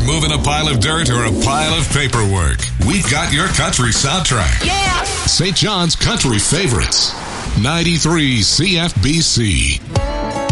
moving a pile of dirt or a pile of paperwork, we've got your country soundtrack. Yeah! St. John's Country Favorites. 93 CFBC.